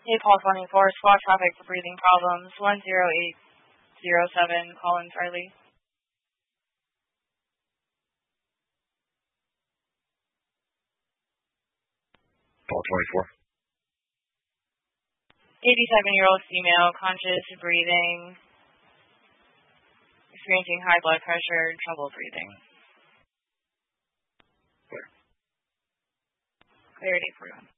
Hey, Paul 24, squad traffic for breathing problems, 10807, Collins Riley. Paul 24. 87-year-old female, conscious, breathing, experiencing high blood pressure, trouble breathing. Clear. Clarity for you.